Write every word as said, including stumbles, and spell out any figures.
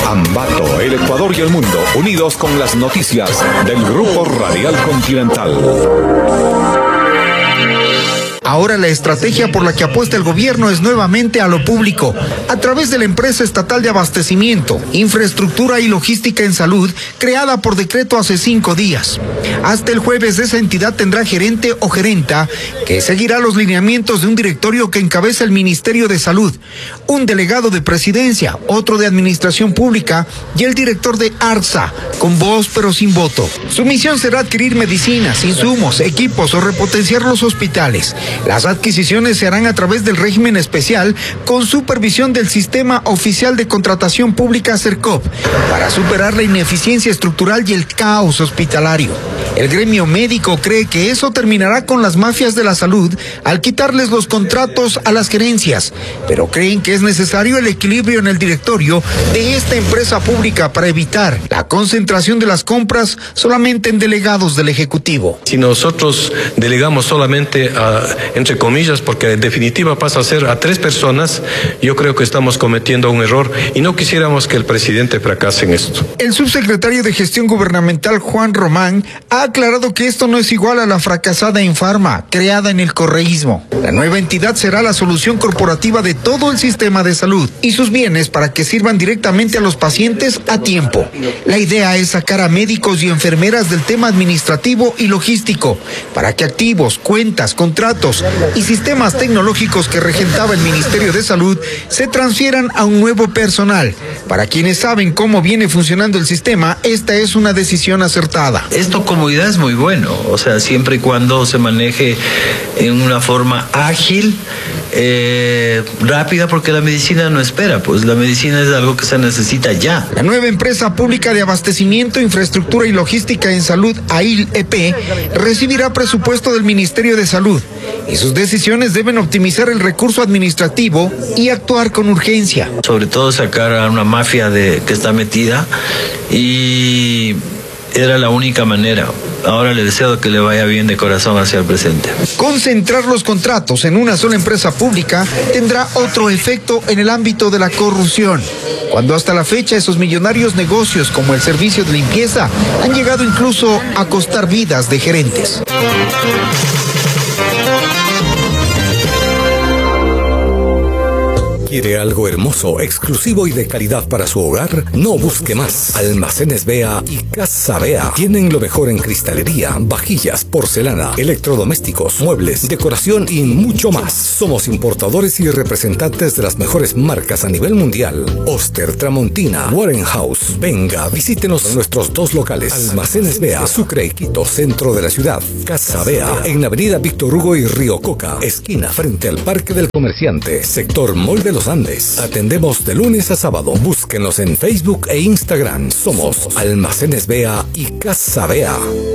Ambato, el Ecuador y el mundo, unidos con las noticias del Grupo Radial Continental. Ahora la estrategia por la que apuesta el gobierno es nuevamente a lo público, a través de la empresa estatal de abastecimiento, infraestructura y logística en salud, creada por decreto hace cinco días. Hasta el jueves esa entidad tendrá gerente o gerenta que seguirá los lineamientos de un directorio que encabeza el Ministerio de Salud, un delegado de presidencia, otro de administración pública y el director de ARSA, con voz pero sin voto. Su misión será adquirir medicinas, insumos, equipos o repotenciar los hospitales. Las adquisiciones se harán a través del régimen especial con supervisión del Sistema Oficial de Contratación Pública SERCOP para superar la ineficiencia estructural y el caos hospitalario. El gremio médico cree que eso terminará con las mafias de la salud al quitarles los contratos a las gerencias, pero creen que es necesario el equilibrio en el directorio de esta empresa pública para evitar la concentración de las compras solamente en delegados del Ejecutivo. Si nosotros delegamos solamente a, entre comillas, porque en definitiva pasa a ser a tres personas, yo creo que estamos cometiendo un error y no quisiéramos que el presidente fracase en esto. El subsecretario de Gestión Gubernamental, Juan Román, ha aclarado que esto no es igual a la fracasada Infarma, creada en el correísmo. La nueva entidad será la solución corporativa de todo el sistema de salud y sus bienes para que sirvan directamente a los pacientes a tiempo. La idea es sacar a médicos y enfermeras del tema administrativo y logístico, para que activos, cuentas, contratos y sistemas tecnológicos que regentaba el Ministerio de Salud se transfieran a un nuevo personal. Para quienes saben cómo viene funcionando el sistema, esta es una decisión acertada. Esto como idea es muy bueno, o sea, siempre y cuando se maneje en una forma ágil, eh, rápida, porque la medicina no espera, pues la medicina es algo que se necesita ya. La nueva empresa pública de abastecimiento, infraestructura y logística en salud, A I L E P, recibirá presupuesto del Ministerio de Salud y sus decisiones deben optimizar el recurso administrativo y actuar con urgencia. Sobre todo sacar a una mafia de, que está metida, y era la única manera. Ahora le deseo que le vaya bien de corazón hacia el presente. Concentrar los contratos en una sola empresa pública tendrá otro efecto en el ámbito de la corrupción, cuando hasta la fecha esos millonarios negocios como el servicio de limpieza han llegado incluso a costar vidas de gerentes. ¿Quiere algo hermoso, exclusivo y de calidad para su hogar? No busque más. Almacenes Bea y Casa Bea tienen lo mejor en cristalería, vajillas, porcelana, electrodomésticos, muebles, decoración y mucho más. Somos importadores y representantes de las mejores marcas a nivel mundial. Oster, Tramontina, Warren House. Venga, visítenos en nuestros dos locales. Almacenes Bea, Sucre y Quito, centro de la ciudad. Casa Bea, en la avenida Víctor Hugo y Río Coca, esquina frente al Parque del Comerciante, sector Mall de los Andes. Atendemos de lunes a sábado. Búsquenos en Facebook e Instagram. Somos Almacenes Bea y Casa Bea.